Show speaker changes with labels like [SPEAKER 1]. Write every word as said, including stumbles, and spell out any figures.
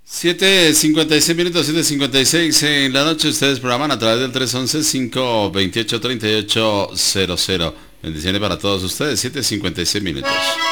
[SPEAKER 1] siete cincuenta y seis minutos, siete cincuenta y seis en la noche. Ustedes programan a través del tres once, cinco veintiocho, treinta y ocho cero cero. Bendiciones para todos ustedes, siete cincuenta y seis minutos.